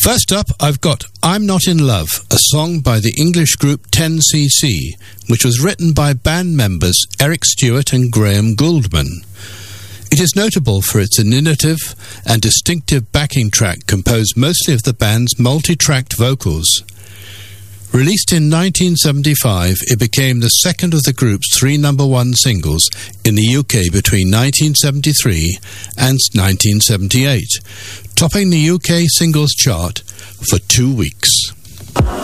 First up, I've got I'm Not in Love, a song by the English group 10cc, which was written by band members Eric Stewart and Graham Gouldman. It is notable for its innovative and distinctive backing track composed mostly of the band's multi-tracked vocals. Released in 1975, it became the second of the group's 3 number-1 singles in the UK between 1973 and 1978, topping the UK singles chart for 2 weeks.